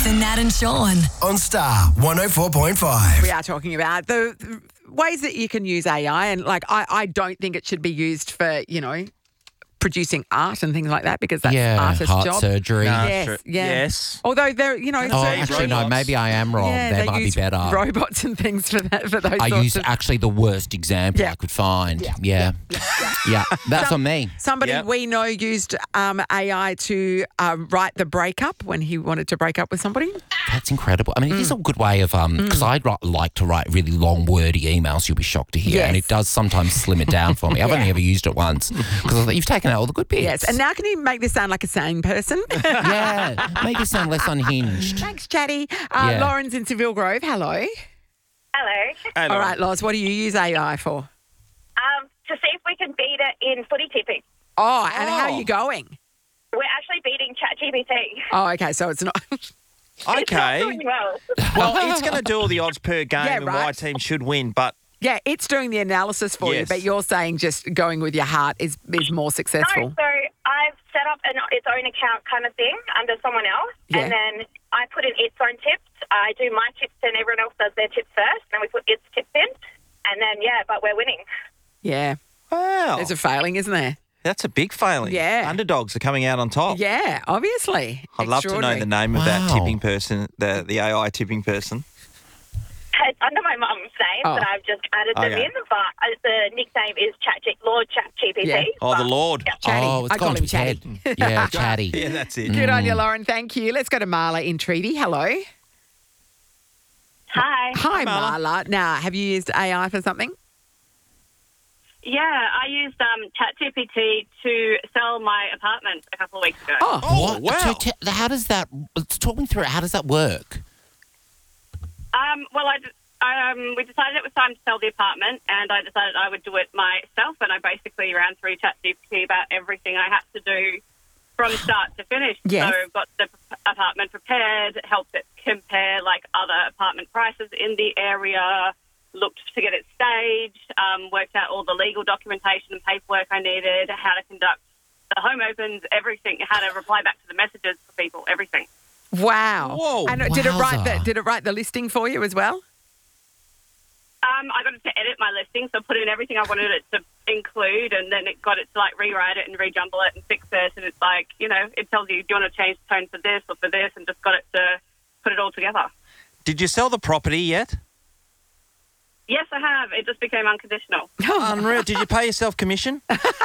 With Nat and Sean. On Star 104.5. We are talking about the ways that you can use AI, and I don't think it should be used for, producing art and things like that, because that's artist's heart job. surgery. Yes. Although they're, Oh, actually, no, maybe I am wrong. yeah, There they might be use better. robots and things for that, for those I sorts used of... actually the worst example I could find. Yeah, that's on me. Somebody Yep. we know used AI to write the breakup when he wanted to break up with somebody. That's incredible. I mean, it is a good way of, because I'd like to write really long, wordy emails, you'll be shocked to hear. Yes. And it does sometimes slim it down for me. I've only ever used it once because you've taken out all the good bits. Yes, and now can you make this sound like a sane person? Yeah, make it sound less unhinged. Thanks, Chatty. Yeah. Lauren's in Seville Grove. Hello. Hello. All right, Loz, what do you use AI for? To see if we can beat it in footy tipping. Oh, and how are you going? We're actually beating ChatGPT. Oh, okay, so it's not... It's not Okay. doing well. Well, it's going to do all the odds per game Yeah, and right. why team should win, but Yeah, it's doing the analysis for you, Yes. but you're saying just going with your heart is more successful. No, so I've set up its own account kind of thing under someone else, Yeah. and then I put in its own tips. I do my tips, and everyone else does their tips first, and we put its tips in, and then, but we're winning. Yeah, wow, there's a failing, isn't there? that's a big failing. Yeah. Underdogs are coming out on top. Yeah, obviously. I'd love to know the name of that Wow. tipping person, the AI tipping person. It's under my mum's name, Oh. but I've just added them Okay. in, but the nickname is Lord ChatGPT. Yeah. Oh, the but- Lord. Yeah. Chatty. Oh, it's I call gone to him his Chatty. head. Yeah, chatty. Yeah, that's it. Good on you, Lauren. Thank you. Let's go to Marla in Treaty. Hello. Hi. Hi, Marla. Marla. Now, have you used AI for something? Yeah, I used ChatGPT to sell my apartment a couple of weeks ago. Oh, Oh, wow. So how does that, talk me through it, how does that work? Well, we decided it was time to sell the apartment, and I decided I would do it myself, and I basically ran through ChatGPT about everything I had to do from start to finish. Yes. So got the apartment prepared, helped it compare other apartment prices in the area, looked to get it staged, worked out all the legal documentation and paperwork I needed, how to conduct the home opens, everything, how to reply back to the messages for people, everything. wow. Whoa. And Wowza. did it write the listing for you as well? I got it to edit my listing, so put in everything I wanted it to include, and then it got it to rewrite it and rejumble it and fix it, and it's it tells you, do you want to change the tone for this or for this, and just got it to put it all together. Did you sell the property yet? Yes, I have. It just became unconditional. Unreal. Did you pay yourself commission?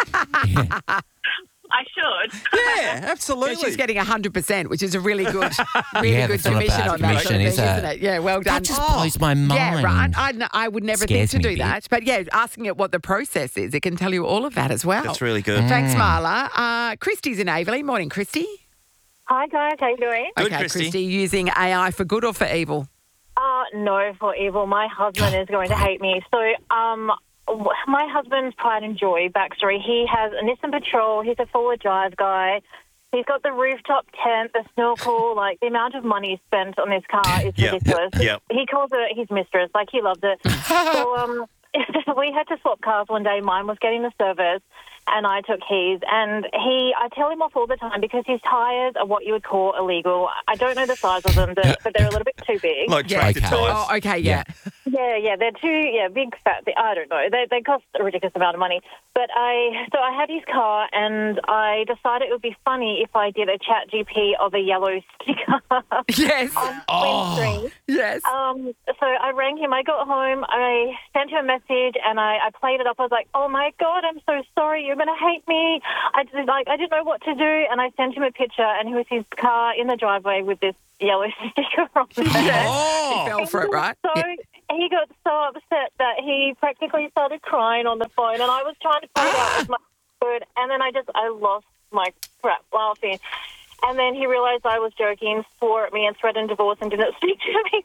I should. Yeah, So absolutely. she's getting 100%, which is a really good, Yeah, good that's not a commission bad on that sort of commission, thing, is it? isn't it? Yeah, well done. That just blows my mind. Yeah, right. I would never Scares think to me do a bit. that. But yeah, asking it what the process is, it can tell you all of that as well. That's really good. Thanks, Marla. Christy's in Averley. Morning, Christy. Hi, guys. How you doing? Good, Okay, Christy. Christy, using AI for good or for evil? No, for evil. My husband is going to hate me. So, my husband's pride and joy backstory. He has a Nissan Patrol. He's a forward drive guy. He's got the rooftop tent, the snorkel. The amount of money spent on this car is Yep, ridiculous. yep. He calls it his mistress. He loves it. So, we had to swap cars one day. Mine was getting the service, and I took his. And I tell him off all the time because his tyres are what you would call illegal. I don't know the size of them, but they're a little bit too big. Like tractor Okay. tyres. Oh, okay, yeah. Yeah, they're too big, fat. I don't know. They cost a ridiculous amount of money. But I had his car, and I decided it would be funny if I did a chat GP of a yellow sticker Yes. on windscreen. Yes. So I rang him. I got home. I sent him a message, and I played it up. I was like, "Oh my God, I'm so sorry. You're going to hate me." I didn't know what to do, and I sent him a picture, and it was his car in the driveway with this yellow sticker on it. He fell for it, right? So he got so upset that he practically started crying on the phone, and I was trying to find out with my word, and then I lost my crap laughing. And then he realised I was joking, swore at me and threatened divorce and didn't speak to me.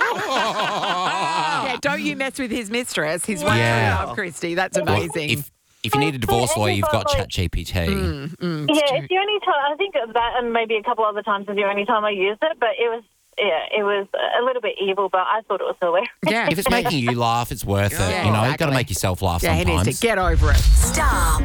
Yeah, don't you mess with his mistress. He's one Yeah. for love, Christy. That's Well, amazing. if you need a divorce lawyer, you've got ChatGPT. It's the only time, I think that and maybe a couple other times is the only time I used it, but it was a little bit evil, but I thought it was hilarious. Yeah. If it's making you laugh, it's worth it. Yeah, You've got to exactly. make yourself laugh Yeah, he sometimes. needs to get over it. Star